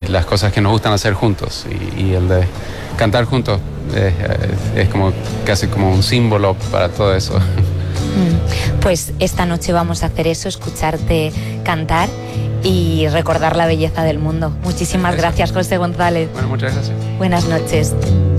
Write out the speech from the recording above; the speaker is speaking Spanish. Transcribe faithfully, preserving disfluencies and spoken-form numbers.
las cosas que nos gustan hacer juntos, y, y el de cantar juntos es, es como casi como un símbolo para todo eso. Pues esta noche vamos a hacer eso, escucharte cantar y recordar la belleza del mundo. Muchísimas eso. Gracias, José González. Bueno, muchas gracias. Buenas noches.